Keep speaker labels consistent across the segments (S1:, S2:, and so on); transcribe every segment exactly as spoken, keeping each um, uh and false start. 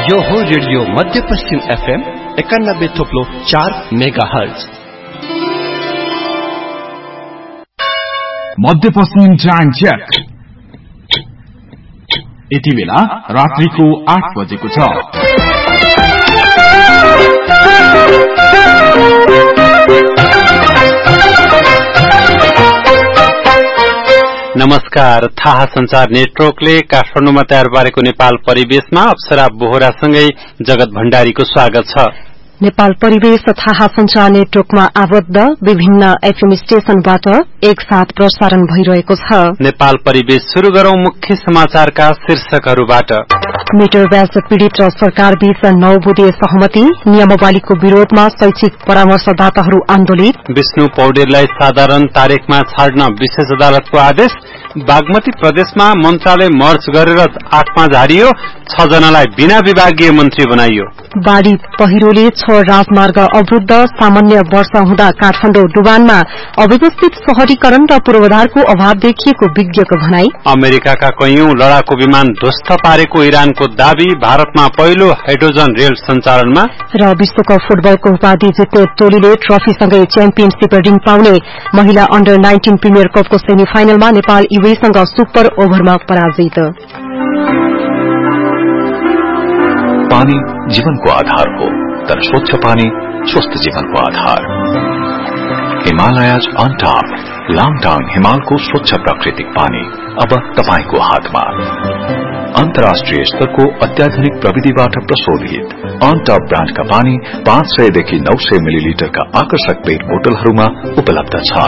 S1: यो हो रेडियो मध्यपश्चिम एफएम एकानब्बे थोप्लो चार मेगा हर्ज।
S2: मध्यपश्चिम टाइम चेक। यति बेला रात्रिको आठ बजेको छ।
S3: नमस्कार। थाहा संचार नेटवर्कले काठमाडौँमा तयार पारेको नेपाल परिवेशमा अप्सरा बोहरासँगै जगत भण्डारीको स्वागत छ।
S4: नेपाल परिवेश थाहा संचार नेटवर्कमा आबद्ध विभिन्न एफएम स्टेशनबाट एकसाथ प्रसारण भइरहेको छ।
S3: नेपाल परिवेश शुरू गरौं मुख्य समाचारका शीर्षकहरूबाट।
S4: मिटर ब्याज पीड़ित र सरकार बीच नौ बुँदे सहमति, नियमावलीको विरोधमा शैक्षिक परामर्शदाताहरू आन्दोलित।
S3: विष्णु पौडेललाई साधारण तारिखमा छाड्न विशेष अदालतको आदेश। बागमती प्रदेशमा मन्त्रालय मर्ज गरेर आठमा झारियो, छ जनालाई बिना विभागीय मन्त्री बनाइयो।
S4: बाढ़ी पहिरोले छ राजमार्ग अवरुद्ध, सामान्य वर्षा हुँदा काठमाडौँ डुबानमा अव्यवस्थित शहरीकरण र पूर्वाधारको अभाव देखिएको विज्ञको भनाई।
S3: अमेरिकाका कैयौं लडाकु विमान ध्वस्त पारेको इरानको दावी, भारतमा पहिलो हाइड्रोजन रेल सञ्चालनमा।
S4: र विश्वकप फुटबलको उपाधि जित्ने टोलीले ट्रफीसँगै च्याम्पियनशीप रिङ पाउने। महिला अन्डर नाइन्टिन प्रिमियर कपको सेमी फाइनलमा नेपाल युवेसँग सुपर ओभरमा पराजित।
S5: पानी जीवनको आधार हो, तर स्वच्छ पानी स्वस्थ जीवनको आधार। हिमालयज अन टप, लाङटाङ हिमालको स्वच्छ प्राकृतिक पानी अब तपाईको हातमा। अन्तर्राष्ट्रिय स्तरको अत्याधुनिक प्रविधिबाट प्रशोधित अन टप ब्रान्डका पानी पाँच सय देखि नौ सय मिलिलिटरका आकर्षक पेट बोतलहरूमा उपलब्ध छ।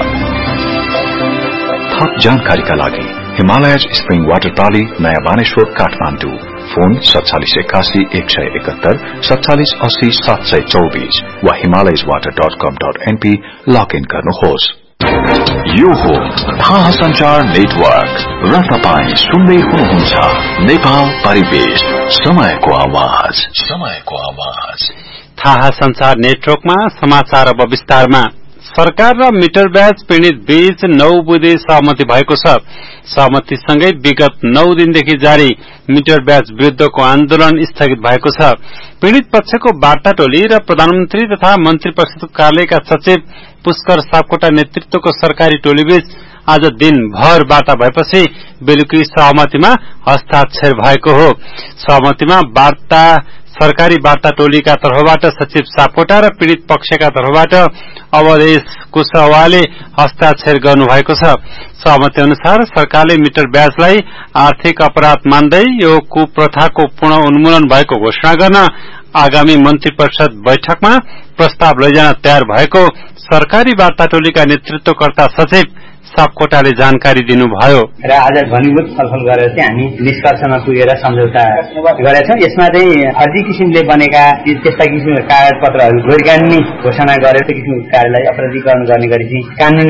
S5: थप जानकारीका लागि हिमालयज स्प्रिङ वाटर प्राली, नयाँ बानेश्वर, काठमाडौँ। फोन सत्तालिस एकासी एक सय एकहत्तर सत्तालिस अस्सी सात सय चौबीस वा Himalayas water dot com dot NP log in गर्नुहोस्। यो हो थाहा संचार नेटवर्क र तपाईँ सुन्दै हुनुहुन्छ नेपाल परिवेश, समयको आवाज, समयको आवाज।
S3: थाहा संचार नेटवर्कमा समाचार अब विस्तारमा। सरकार र मिटर ब्याज पीड़ित बीच नौ बुँदे सहमति भएको छ। सहमतिसँगै विगत नौ दिनदेखि जारी मिटर ब्याज विरूद्धको आन्दोलन स्थगित भएको छ। पीड़ित पक्षको वार्ता टोली र प्रधानमन्त्री तथा मन्त्री परिषद कार्यालयका सचिव पुष्कर सापकोटा नेतृत्वको सरकारी टोलीबीच आज दिनभर वार्ता भएपछि बेलुकी सहमतिमा हस्ताक्षर भएको हो। सहमतिमा वार्ता सरकारी वार्ता टोलीका तर्फबाट सचिव सापकोटा र पीड़ित पक्षका तर्फबाट अवधेश कुशवाहाले हस्ताक्षर गर्नुभएको छ। सहमति अनुसार सरकारले मिटर ब्याजलाई आर्थिक अपराध मान्दै यो कुप्रथाको पूर्ण उन्मूलन भएको घोषणा गर्न आगामी मन्त्री परिषद बैठकमा प्रस्ताव लैजान तयार भएको सरकारी वार्ता टोलीका नेतृत्वकर्ता सचिव सापकोटाले जानकारी दिनुभयो।
S6: र आज घनीभूत छलफल गरेर चाहिँ हामी निष्कर्षमा पुगेर सम्झौता गरेका छौं। यसमा चाहिँ फर्जी किसिमले बनेका त्यस्ता किसिमका कागज पत्रहरू गैरकानूनी घोषणा गरेर त्यो किसिमको कार्यलाई अपराधीकरण गर्ने गरी चाहिँ कानूनी